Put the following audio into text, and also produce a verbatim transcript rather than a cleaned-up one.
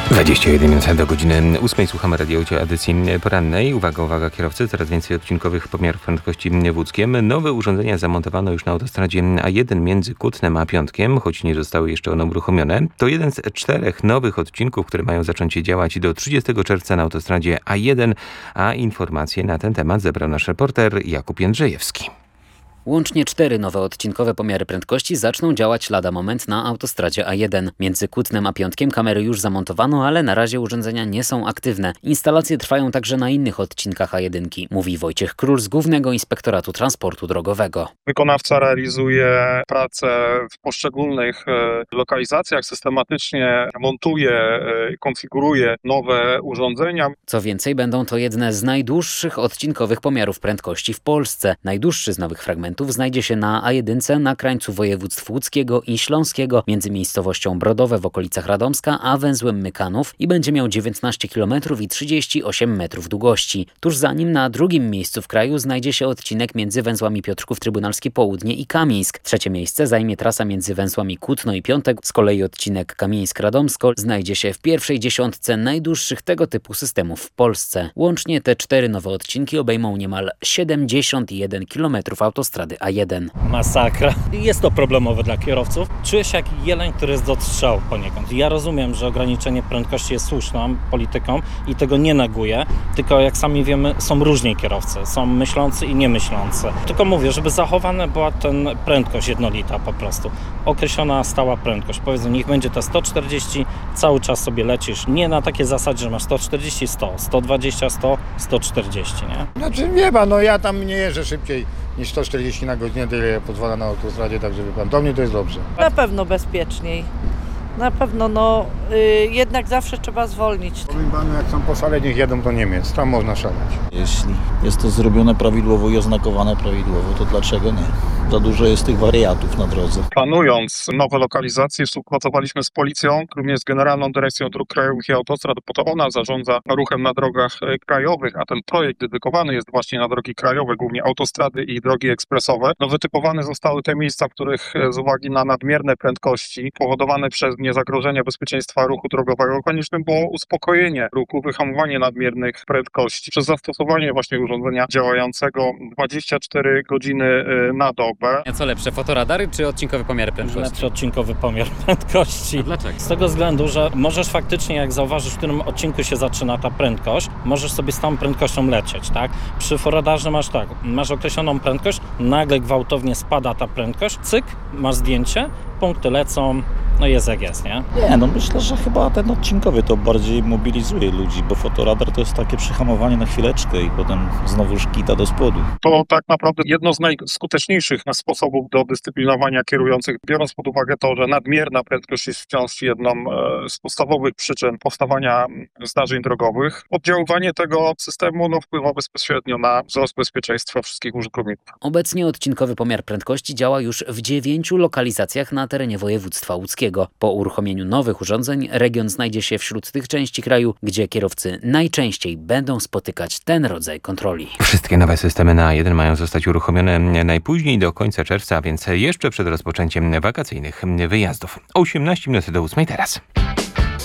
dwadzieścia jeden minut do godziny ósmej. Słuchamy radiowej edycji porannej. Uwaga, uwaga kierowcy, coraz więcej odcinkowych pomiarów prędkości w Łódzkiem. Nowe urządzenia zamontowano już na autostradzie A jeden między Kutnem a Piątkiem, choć nie zostały jeszcze one uruchomione. To jeden z czterech nowych odcinków, które mają zacząć działać do trzydziestego czerwca na autostradzie A jeden, a informacje na ten temat zebrał nasz reporter Jakub Jędrzejewski. Łącznie cztery nowe odcinkowe pomiary prędkości zaczną działać lada moment na autostradzie A jeden. Między Kutnem a Piątkiem kamery już zamontowano, ale na razie urządzenia nie są aktywne. Instalacje trwają także na innych odcinkach A jeden, mówi Wojciech Król z Głównego Inspektoratu Transportu Drogowego. Wykonawca realizuje pracę w poszczególnych lokalizacjach, systematycznie montuje, konfiguruje nowe urządzenia. Co więcej, będą to jedne z najdłuższych odcinkowych pomiarów prędkości w Polsce. Najdłuższy z nowych fragmentów znajdzie się na A jeden na krańcu województw łódzkiego i śląskiego między miejscowością Brodowe w okolicach Radomska a węzłem Mykanów i będzie miał dziewiętnaście kilometrów i trzydzieści osiem metrów długości. Tuż za nim na drugim miejscu w kraju znajdzie się odcinek między węzłami Piotrków Trybunalskie Południe i Kamieńsk. Trzecie miejsce zajmie trasa między węzłami Kutno i Piątek. Z kolei odcinek Kamieńsk-Radomsko znajdzie się w pierwszej dziesiątce najdłuższych tego typu systemów w Polsce. Łącznie te cztery nowe odcinki obejmą niemal siedemdziesiąt jeden kilometrów autostrady A jeden. Masakra. Jest to problemowe dla kierowców. Czuję się jak jeleń, który jest do strzału poniekąd. Ja rozumiem, że ograniczenie prędkości jest słuszną polityką i tego nie neguję, tylko jak sami wiemy, są różni kierowcy. Są myślący i niemyślący. Tylko mówię, żeby zachowana była ten prędkość jednolita po prostu. Określona stała prędkość. Powiedzmy, niech będzie to sto czterdzieści, cały czas sobie lecisz. Nie na takie zasadzie, że masz sto czterdzieści, sto, sto dwadzieścia, sto, sto czterdzieści, nie? Znaczy nie ma, no ja tam nie jeżdżę szybciej niż sto czterdzieści na godzinę, tyle pozwala na autostradzie, także wie pan, do mnie to jest dobrze. Na pewno bezpieczniej. Na pewno, no yy, jednak zawsze trzeba zwolnić. Powiem panu, jak są po szale, niech jadą do Niemiec, tam można szaleć. Jeśli jest to zrobione prawidłowo i oznakowane prawidłowo, to dlaczego nie? Za dużo jest tych wariatów na drodze. Planując nowe lokalizacje, współpracowaliśmy z policją, również z Generalną Dyrekcją Dróg Krajowych i Autostrad, bo to ona zarządza ruchem na drogach krajowych, a ten projekt dedykowany jest właśnie na drogi krajowe, głównie autostrady i drogi ekspresowe. No, wytypowane zostały te miejsca, w których z uwagi na nadmierne prędkości powodowane przez niezagrożenia bezpieczeństwa ruchu drogowego koniecznym było uspokojenie ruchu, wyhamowanie nadmiernych prędkości przez zastosowanie właśnie urządzenia działającego dwadzieścia cztery godziny na dobę. A co lepsze, fotoradary czy odcinkowy pomiar prędkości? Lepszy odcinkowy pomiar prędkości. A dlaczego? Z tego względu, że możesz faktycznie, jak zauważysz, w którym odcinku się zaczyna ta prędkość, możesz sobie z tą prędkością lecieć, tak? Przy fotoradarze masz tak, masz określoną prędkość, nagle gwałtownie spada ta prędkość, cyk, masz zdjęcie, punkty lecą, no jest jak jest, nie? Nie, no myślę, że chyba ten odcinkowy to bardziej mobilizuje ludzi, bo fotoradar to jest takie przyhamowanie na chwileczkę i potem znowu szkita do spodu. To tak naprawdę jedno z najskuteczniejszych sposobów do dyscyplinowania kierujących, biorąc pod uwagę to, że nadmierna prędkość jest wciąż jedną z podstawowych przyczyn powstawania zdarzeń drogowych. Oddziaływanie tego systemu no, wpływa bezpośrednio na wzrost bezpieczeństwa wszystkich użytkowników. Obecnie odcinkowy pomiar prędkości działa już w dziewięciu lokalizacjach na terenie województwa łódzkiego. Po uruchomieniu nowych urządzeń region znajdzie się wśród tych części kraju, gdzie kierowcy najczęściej będą spotykać ten rodzaj kontroli. Wszystkie nowe systemy na A jeden mają zostać uruchomione najpóźniej do końca czerwca, więc jeszcze przed rozpoczęciem wakacyjnych wyjazdów. osiemnaście minut do ósmej teraz.